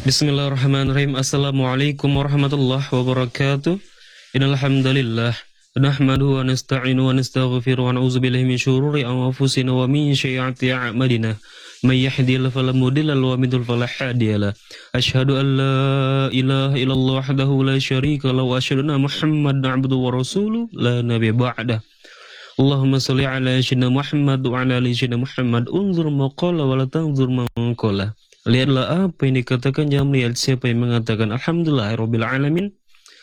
Bismillahirrahmanirrahim. Assalamualaikum warahmatullahi wabarakatuh. Innal hamdalillah nahmaduhu wa nasta'inu wa nastaghfiruh wa na'udzu billahi min syururi anfusina wa min sayyiati a'malina. May yahdihillahu fala mudilla lahu wa may yudlil fala hadiya lahu. Asyhadu an la ilaha illallah wahdahu la syarika lahu wa asyhadu anna Muhammadan 'abduhu wa rasuluhu la nabiyya ba'dah. Allahumma shalli ala sayyidina Muhammad wa ala ali sayyidina Muhammad. Unzur maqala wa la tanzur maqala. Lihatlah apa yang dikatakan, jangan melihat siapa yang mengatakan. Alhamdulillahirabbil alamin.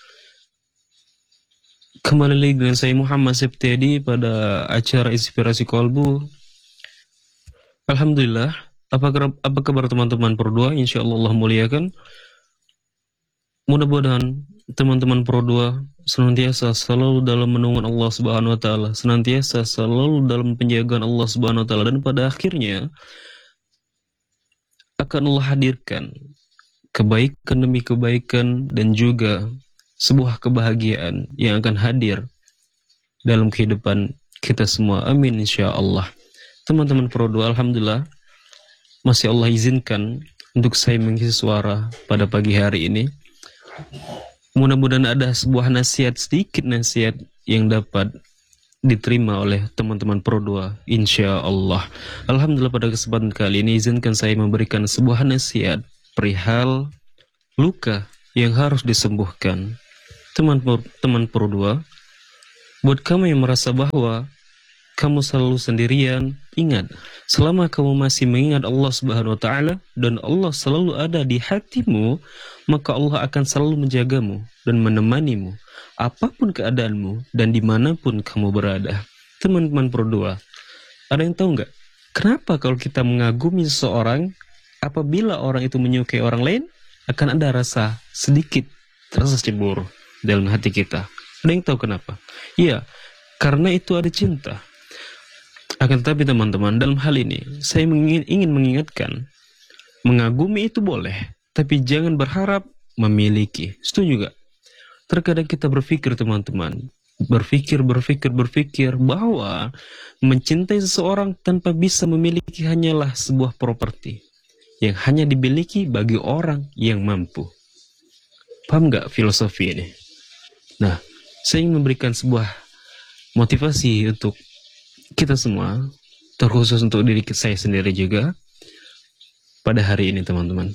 Kembali lagi dengan saya Muhammad Septiadi pada acara Inspirasi Kolbu. Alhamdulillah. Apa kabar teman-teman Pro2? Insyaallah Allah muliakan. Mudah-mudahan teman-teman Pro2 senantiasa selalu dalam menaungan Allah Subhanahu wa taala, senantiasa selalu dalam penjagaan Allah Subhanahu wa taala, dan pada akhirnya akan Allah hadirkan kebaikan demi kebaikan dan juga sebuah kebahagiaan yang akan hadir dalam kehidupan kita semua. Amin insyaallah. Teman-teman Pro2, alhamdulillah masih Allah izinkan untuk saya mengisi suara pada pagi hari ini. Mudah-mudahan ada sebuah nasihat, sedikit nasihat yang dapat diterima oleh teman-teman Pro2 insyaallah. Alhamdulillah, pada kesempatan kali ini izinkan saya memberikan sebuah nasihat perihal luka yang harus disembuhkan. Teman Pro2, buat kamu yang merasa bahwa kamu selalu sendirian, ingat, selama kamu masih mengingat Allah Subhanahu wa taala dan Allah selalu ada di hatimu, maka Allah akan selalu menjagamu dan menemanimu apapun keadaanmu dan dimanapun kamu berada. Teman-teman Pro2, ada yang tahu nggak kenapa kalau kita mengagumi seseorang, apabila orang itu menyukai orang lain, akan ada rasa sedikit rasa cemburu dalam hati kita? Ada yang tahu kenapa? Iya, karena itu ada cinta. Akan tetapi teman-teman, dalam hal ini saya ingin mengingatkan, mengagumi itu boleh, tapi jangan berharap memiliki. Setuju gak? Terkadang kita berpikir teman-teman, berpikir bahwa mencintai seseorang tanpa bisa memiliki hanyalah sebuah properti yang hanya dimiliki bagi orang yang mampu. Paham gak filosofi ini? Nah, saya ingin memberikan sebuah motivasi untuk kita semua, terkhusus untuk diri saya sendiri juga pada hari ini teman-teman.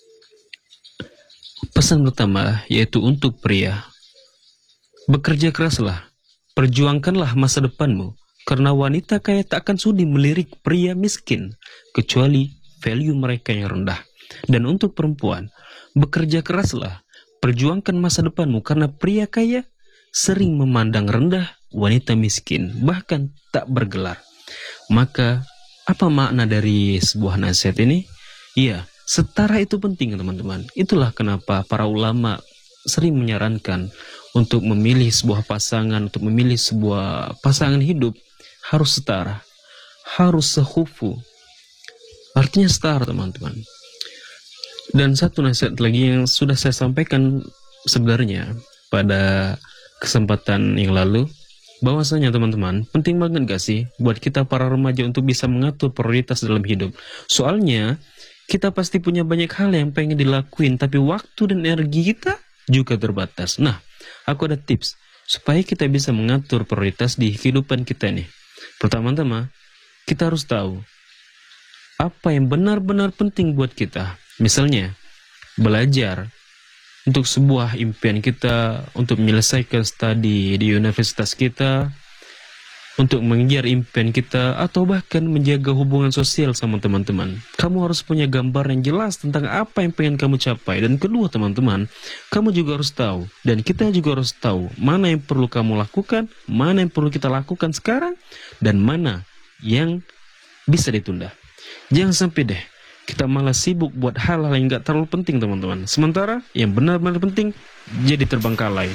Pesan pertama yaitu untuk pria, bekerja keraslah, perjuangkanlah masa depanmu, karena wanita kaya tak akan sudi melirik pria miskin kecuali value mereka yang rendah. Dan untuk perempuan, bekerja keraslah, perjuangkan masa depanmu, karena pria kaya sering memandang rendah wanita miskin, bahkan tak bergelar. Maka apa makna dari sebuah nasihat ini? Iya, setara itu penting teman-teman. Itulah kenapa para ulama sering menyarankan untuk memilih sebuah pasangan, untuk memilih sebuah pasangan hidup harus setara, harus sehufu. Artinya setara teman-teman. Dan satu nasihat lagi yang sudah saya sampaikan sebenarnya pada kesempatan yang lalu, bahwasanya teman-teman, penting banget gak sih buat kita para remaja untuk bisa mengatur prioritas dalam hidup. Soalnya kita pasti punya banyak hal yang pengen dilakuin, tapi waktu dan energi kita juga terbatas. Nah, aku ada tips supaya kita bisa mengatur prioritas di kehidupan kita nih. Pertama-tama, kita harus tahu apa yang benar-benar penting buat kita. Misalnya, belajar untuk sebuah impian kita, untuk menyelesaikan studi di universitas kita, untuk mengejar impian kita, atau bahkan menjaga hubungan sosial sama teman-teman. Kamu harus punya gambar yang jelas tentang apa yang pengen kamu capai. Dan kedua teman-teman, kamu juga harus tahu, dan kita juga harus tahu, mana yang perlu kamu lakukan, mana yang perlu kita lakukan sekarang, dan mana yang bisa ditunda. Jangan sampai deh kita malah sibuk buat hal-hal yang gak terlalu penting teman-teman, sementara yang benar-benar penting jadi terbengkalai.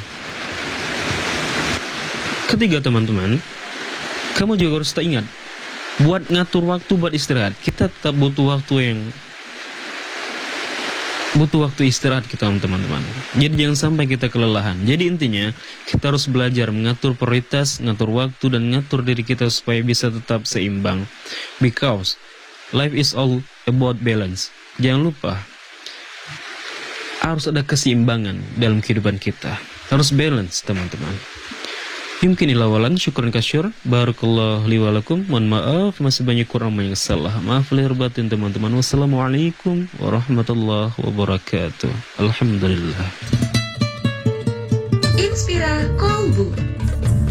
Ketiga teman-teman, kamu juga harus ingat, buat ngatur waktu buat istirahat, kita tetap butuh waktu istirahat kita teman-teman. Jadi jangan sampai kita kelelahan. Jadi intinya kita harus belajar mengatur prioritas, ngatur waktu, dan ngatur diri kita supaya bisa tetap seimbang. Because life is all about balance. Jangan lupa, Harus ada keseimbangan dalam kehidupan kita. Harus balance, teman-teman. Yumkinillah walan, syukran kasyur. Barakallah liwalakum. Mohon maaf, masih banyak kurang yang salah. Maaf lahir batin, teman-teman. Wassalamualaikum warahmatullahi wabarakatuh. Alhamdulillah. Inspira Kolbu.